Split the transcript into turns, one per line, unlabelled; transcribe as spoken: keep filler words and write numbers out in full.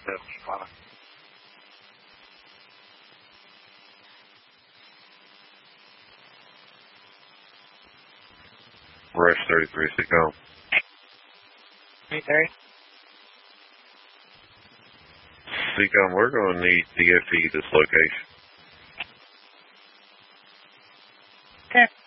seventy-five.
Rush thirty-three, stick home.
thirty-three.
Seacom, we're going to need D F E this location.
Okay.